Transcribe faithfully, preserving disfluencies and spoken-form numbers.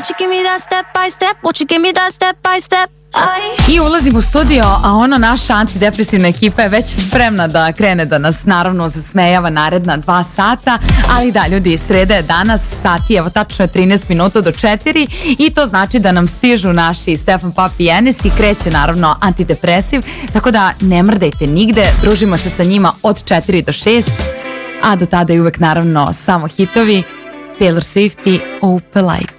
Won't you give me that step by step? Won't you give me that step by step? I ulazim u studio, a ono naša antidepresivna ekipa je već spremna da krene da nas naravno zasmejava naredna dva sata, ali da ljudi, sreda je danas, sati evo tačno je trinaest minuta do četiri i to znači da nam stižu naši Stefan Papi i Enes i kreće naravno antidepresiv, tako da ne mrdajte nigde, družimo se sa njima od četiri do šest, a do tada je uvek naravno samo hitovi. Taylor Swift i Opalite.